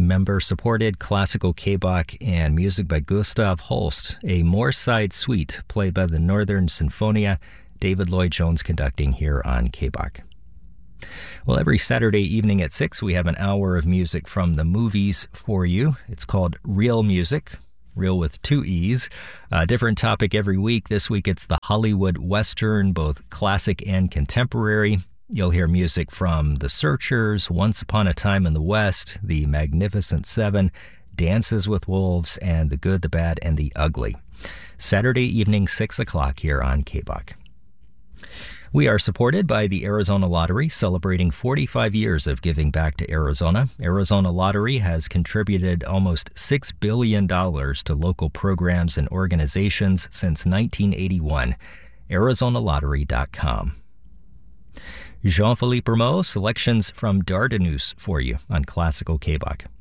member-supported classical K-Bach and music by Gustav Holst, a Moorside suite played by the Northern Sinfonia, David Lloyd-Jones conducting here on K-Bach. Well, every Saturday evening at 6, we have an hour of music from the movies for you. It's called Real Music, real with 2 E's. A different topic every week. This week it's the Hollywood Western, both classic and contemporary. You'll hear music from The Searchers, Once Upon a Time in the West, The Magnificent Seven, Dances with Wolves, and The Good, the Bad, and the Ugly. Saturday evening, 6 o'clock here on K-Bach. We are supported by the Arizona Lottery, celebrating 45 years of giving back to Arizona. Arizona Lottery has contributed almost $6 billion to local programs and organizations since 1981. ArizonaLottery.com. Jean-Philippe Rameau, selections from Dardanus for you on Classical K-Bach.